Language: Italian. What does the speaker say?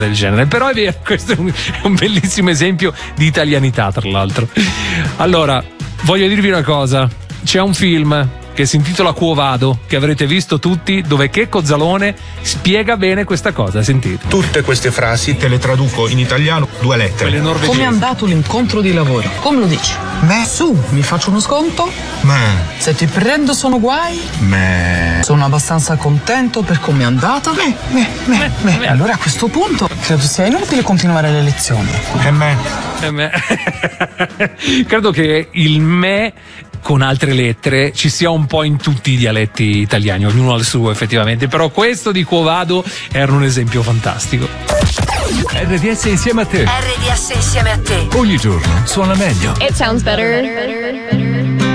del genere. Però è vero, questo è un bellissimo esempio di italianità, tra l'altro. Allora, voglio dirvi una cosa: c'è un film che si intitola Quo Vado, che avrete visto tutti, dove Checco Zalone spiega bene questa cosa. Sentite. Tutte queste frasi te le traduco in italiano, 2 lettere. Come è andato l'incontro di lavoro? Come lo dici? Me. Su, mi faccio uno sconto? Me. Se ti prendo sono guai? Me. Sono abbastanza contento per come è andata? Me. Allora a questo punto credo sia inutile continuare le lezioni. E me. Credo che il me con altre lettere ci sia un po' in tutti i dialetti italiani, ognuno al suo effettivamente, però questo di Quo Vado era un esempio fantastico. RDS insieme a te. RDS insieme a te. Ogni giorno suona meglio. It sounds better.